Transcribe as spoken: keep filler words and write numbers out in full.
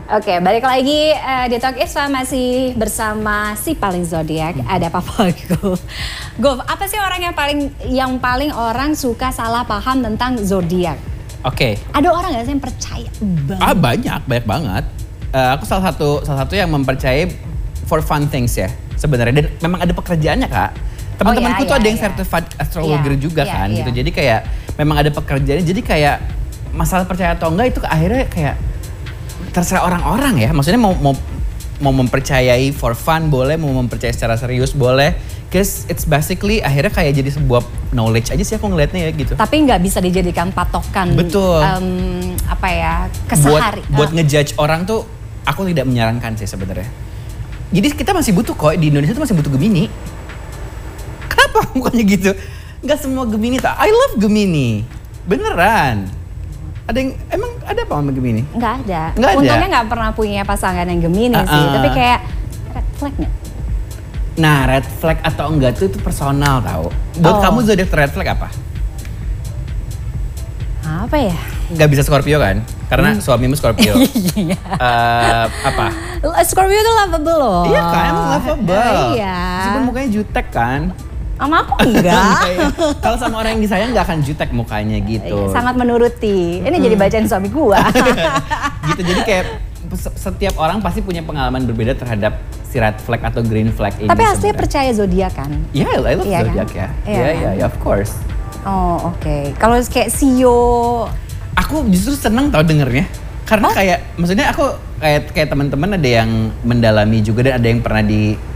Oke, balik lagi uh, di Talk Islam masih bersama si paling zodiak, hmm. ada Papa Gov. Gov, apa sih orang yang paling yang paling orang suka salah paham tentang zodiak? Oke. Okay. Ada orang nggak sih yang percaya banget? Ah banyak, banyak banget. Uh, aku salah satu salah satu yang mempercayai for fun things ya sebenarnya, dan memang ada pekerjaannya Kak. Teman-temanku oh, iya, tuh iya, ada yang iya. certified astrologer iya, juga iya, kan, iya. gitu. Jadi kayak memang ada pekerjaannya. Jadi kayak masalah percaya atau enggak itu akhirnya kayak terserah orang-orang ya. Maksudnya mau mau mau mempercayai for fun boleh, mau mempercayai secara serius boleh. Cause it's basically akhirnya kayak jadi sebuah knowledge aja sih aku ngeliatnya ya gitu. Tapi nggak bisa dijadikan patokan. Betul. Um, apa ya kesehari. Buat, buat uh. ngejudge orang tuh aku tidak menyarankan sih sebenarnya. Jadi kita masih butuh kok di Indonesia tuh masih butuh Gemini. Kenapa mukanya gitu? Nggak semua Gemini tak. I love Gemini. Beneran. Ada yang, emang ada apa sama Gemini? Nggak ada. Nggak ada. Untungnya nggak pernah punya pasangan yang Gemini uh -uh. sih. Tapi kayak red flag nggak? Nah, red flag atau enggak tuh itu personal tau. Buat oh. kamu zodiak red flag apa? Apa ya? Nggak bisa Scorpio kan? Karena hmm. suamimu Scorpio. Iya. uh, apa? Scorpio tuh lovable loh. Iya kan, emang lovable. Uh, iya. Meskipun mukanya jutek kan. Sama aku enggak. Kalau sama orang yang disayang nggak akan jutek mukanya gitu. Sangat menuruti. Ini hmm. jadi bacaan suami gua. Gitu, jadi kayak setiap orang pasti punya pengalaman berbeda terhadap si red flag atau green flag ini. Tapi aslinya percaya zodiak kan? Iya, yeah, I love iya zodiak kan? ya. Iya, iya, ya, of course. Oh, oke. Okay. Kalau kayak Sio, aku justru seneng tau dengernya. Karena oh? kayak, maksudnya aku kayak kayak teman-teman ada yang mendalami juga dan ada yang pernah di